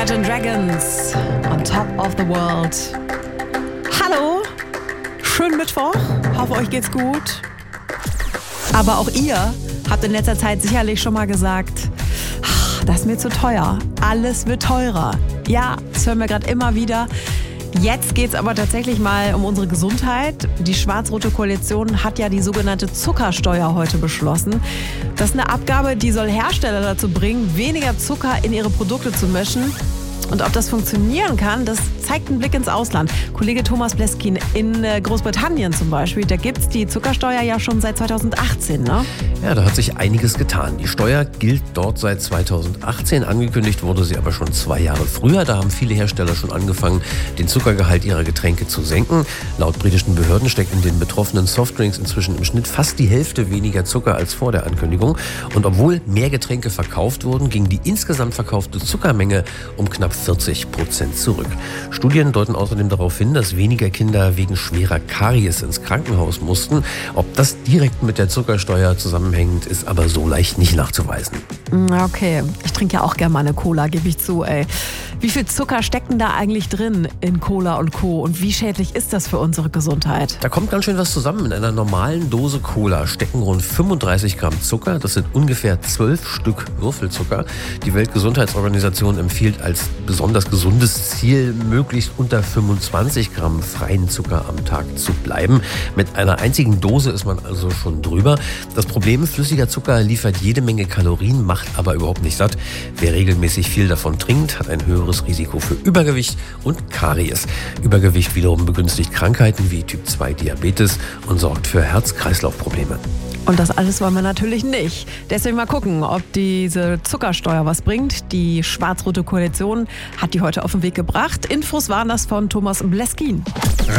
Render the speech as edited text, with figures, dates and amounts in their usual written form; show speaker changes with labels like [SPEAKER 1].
[SPEAKER 1] Imagine Dragons on Top of the World. Hallo, schönen Mittwoch, hoffe euch geht's gut. Aber auch ihr habt in letzter Zeit sicherlich schon mal gesagt, das ist mir zu teuer, alles wird teurer. Ja, das hören wir gerade immer wieder. Jetzt geht es aber tatsächlich mal um unsere Gesundheit. Die schwarz-rote Koalition hat ja die sogenannte Zuckersteuer heute beschlossen. Das ist eine Abgabe, die soll Hersteller dazu bringen, weniger Zucker in ihre Produkte zu mischen. Und ob das funktionieren kann, das zeigt ein Blick ins Ausland. Kollege Thomas Bleskin, in Großbritannien zum Beispiel, da gibt es die Zuckersteuer ja schon seit 2018, ne?
[SPEAKER 2] Ja, da hat sich einiges getan. Die Steuer gilt dort seit 2018. Angekündigt wurde sie aber schon 2 Jahre früher. Da haben viele Hersteller schon angefangen, den Zuckergehalt ihrer Getränke zu senken. Laut britischen Behörden steckt in den betroffenen Softdrinks inzwischen im Schnitt fast die Hälfte weniger Zucker als vor der Ankündigung. Und obwohl mehr Getränke verkauft wurden, ging die insgesamt verkaufte Zuckermenge um knapp 40% zurück. Studien deuten außerdem darauf hin, dass weniger Kinder wegen schwerer Karies ins Krankenhaus mussten. Ob das direkt mit der Zuckersteuer zusammenhängt, ist aber so leicht nicht nachzuweisen.
[SPEAKER 1] Okay, ich trinke ja auch gerne mal eine Cola, gebe ich zu, ey. Wie viel Zucker steckt denn da eigentlich drin in Cola und Co. und wie schädlich ist das für unsere Gesundheit?
[SPEAKER 2] Da kommt ganz schön was zusammen. In einer normalen Dose Cola stecken rund 35 Gramm Zucker. Das sind ungefähr 12 Stück Würfelzucker. Die Weltgesundheitsorganisation empfiehlt als besonders gesundes Ziel, möglichst unter 25 Gramm freien Zucker am Tag zu bleiben. Mit einer einzigen Dose ist man also schon drüber. Das Problem, flüssiger Zucker liefert jede Menge Kalorien, macht aber überhaupt nicht satt. Wer regelmäßig viel davon trinkt, hat ein höheres Risiko für Übergewicht und Karies. Übergewicht wiederum begünstigt Krankheiten wie Typ 2 Diabetes und sorgt für Herz-Kreislauf-Probleme.
[SPEAKER 1] Und das alles wollen wir natürlich nicht. Deswegen mal gucken, ob diese Zuckersteuer was bringt. Die schwarz-rote Koalition hat die heute auf den Weg gebracht. Infos waren das von Thomas Bleskin.